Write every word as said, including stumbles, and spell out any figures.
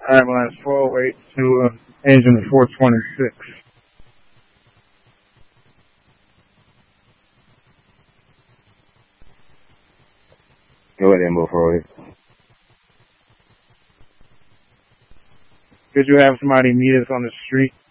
Ambulance four oh eight to uh, engine four twenty-six. Go ahead, Ambo four oh eight. Could you have somebody meet us on the street